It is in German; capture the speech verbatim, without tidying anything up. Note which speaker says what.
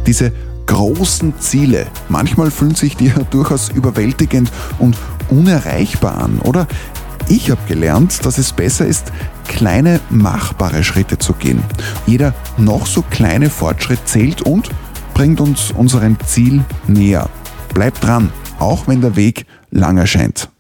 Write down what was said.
Speaker 1: Diese großen Ziele, manchmal fühlen sich die ja durchaus überwältigend und unerreichbar an, oder? Ich habe gelernt, dass es besser ist, kleine, machbare Schritte zu gehen. Jeder noch so kleine Fortschritt zählt und bringt uns unserem Ziel näher. Bleibt dran, auch wenn der Weg lang erscheint.